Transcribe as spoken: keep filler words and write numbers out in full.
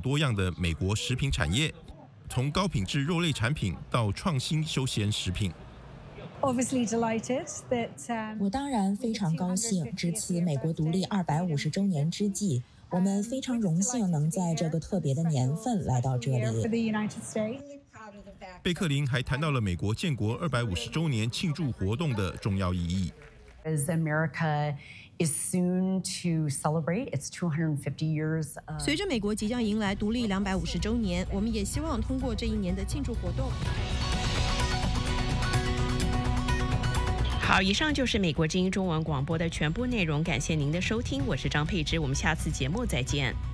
多样的美国食品产业，从高品质肉类产品到创新休闲食品。 我当然非常高兴，值此美国独立二百五十周年之际，我们非常荣幸能在这个特别的年份来到这里。 贝克林还谈到了美国建国二百五十周年庆祝活动的重要意义。 As America is soon to celebrate its two hundred fifty years. 随着美国即将迎来独立两百五十周年，我们也希望通过这一年的庆祝活动。 好，以上就是美国之音中文广播的全部内容，感谢您的收听，我是张佩芝，我们下次节目再见。